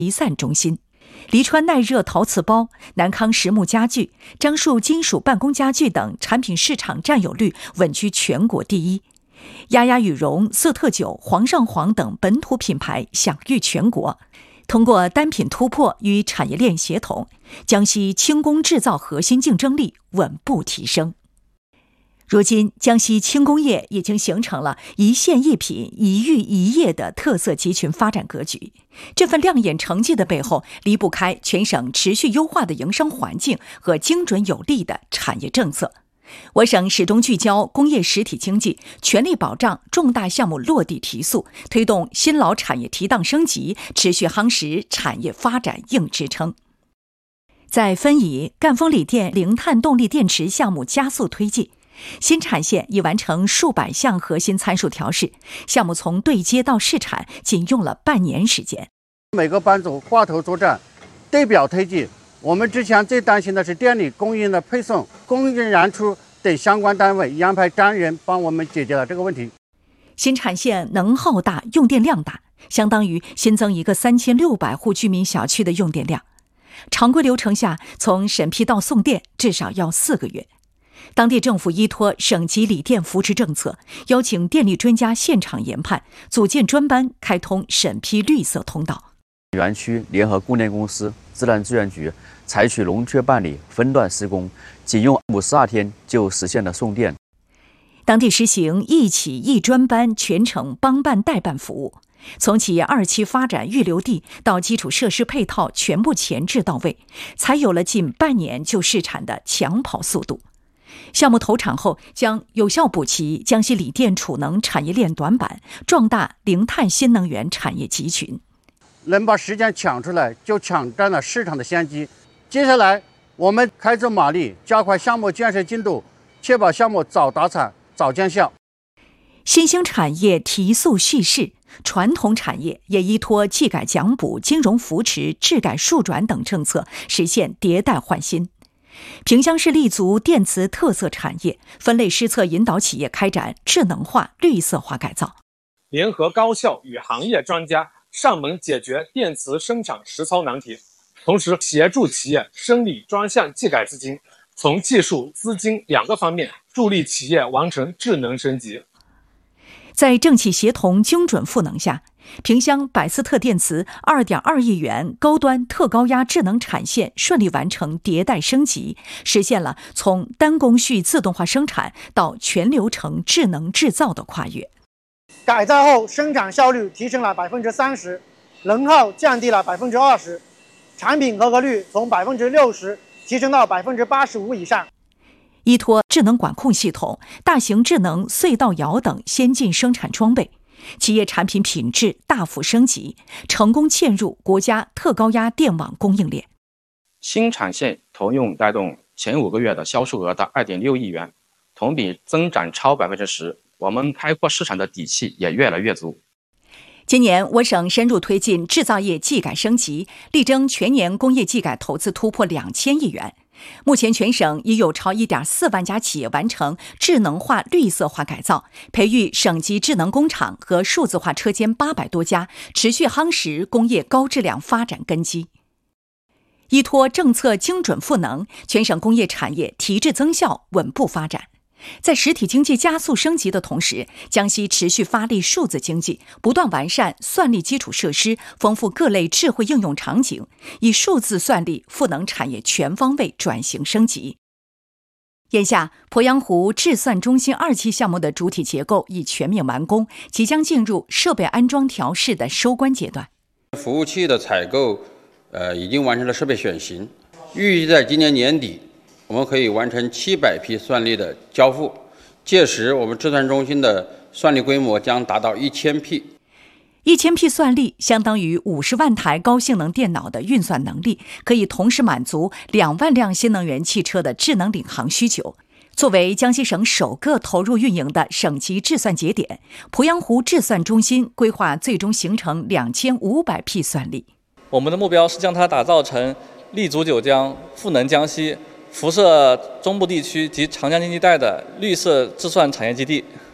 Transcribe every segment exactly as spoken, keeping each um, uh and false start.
离散中心。黎川耐热陶瓷包、南康实木家具、樟树金属办公家具等产品市场占有率稳居全国第一。丫丫羽绒、色特酒、煌上煌等本土品牌享誉全国。通过单品突破与产业链协同，江西轻工制造核心竞争力稳步提升。如今，江西轻工业已经形成了一线一品、一域一业的特色集群发展格局。这份亮眼成绩的背后，离不开全省持续优化的营商环境和精准有力的产业政策。我省始终聚焦工业实体经济，全力保障重大项目落地提速，推动新老产业提档升级，持续夯实产业发展硬支撑。在分乙赣锋锂电零碳动力电池项目加速推进，新产线已完成数百项核心参数调试，项目从对接到试产仅用了半年时间。 每个班组挂头作战，对表推进。我们之前最担心的是电力供应的配送、供应燃出等相关单位安排专人帮我们解决了这个问题。 新产线能耗大、用电量大，相当于新增一个三千六百户居民小区的用电量。常规流程下，从审批到送电至少要四个月。当地政府依托省级锂电扶持政策，邀请电力专家现场研判，组建专班，开通审批绿色通道。 园区联合供电公司、自然资源局采取农缺办理、分段施工，仅用五十二天就实现了送电。 当地实行一企一专班全程帮办代办服务，从企业二期发展预留地到基础设施配套全部前置到位，才有了近半年就试产的抢跑速度。项目投产后，将有效补齐江西锂电储能产业链短板，壮大零碳新能源产业集群。 能把时间抢出来，就抢占了市场的先机。接下来，我们开足马力，加快项目建设进度，确保项目早达产、早见效。 新兴产业提速蓄势，传统产业也依托技改奖补、金融扶持、质改数转等政策，实现迭代换新。萍乡市立足电磁特色产业，分类施策引导企业开展智能化、绿色化改造， 联合高校与行业专家上门解决电磁生产实操难题，同时协助企业申领专项技改资金，从技术、资金两个方面助力企业完成智能升级。 在政企协同精准赋能下，萍乡百思特电磁 二点二亿元高端特高压智能产线顺利完成迭代升级，实现了从单工序自动化生产到全流程智能制造的跨越。 改造后生产效率提升了百分之三十，能耗降低了百分之二十，产品合格率从百分之六十提升到百分之八十五以上。 依托智能管控系统、大型智能隧道窑等先进生产装备，企业产品品质大幅升级，成功嵌入国家特高压电网供应链。 新产线投用带动前五个月的销售额达 二点六亿元，同比增长超百分之十。我们开阔市场的底气也越来越足。 今年，我省深入推进制造业技改升级，力争全年工业技改投资突破两千亿元。目前，全省已有超 一点四万家企业完成智能化、绿色化改造，培育省级智能工厂和数字化车间八百多家，持续夯实工业高质量发展根基。依托政策精准赋能，全省工业产业提质增效，稳步发展。在实体经济加速升级的同时，江西持续发力数字经济，不断完善算力基础设施，丰富各类智慧应用场景，以数字算力赋能产业全方位转型升级。眼下，鄱阳湖智算中心二期项目的主体结构已全面完工，即将进入设备安装调试的收官阶段。 服务器的采购，呃，已经完成了设备选型，预计在今年年底，我们可以完成七百批算力的交付，届时我们智算中心的算力规模将达到一千批。 一千批算力相当于五十万台高性能电脑的运算能力，可以同时满足两万辆新能源汽车的智能领航需求。作为江西省首个投入运营的省级智算节点，鄱阳湖智算中心规划最终形成两千五百批算力。 我们的目标是将它打造成立足九江、赋能江西、辐射中部地区及长江经济带的绿色智算产业基地。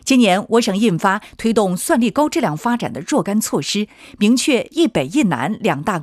今年，我省印发推动蒜粒高质量发展的若干措施，明确一北一南两大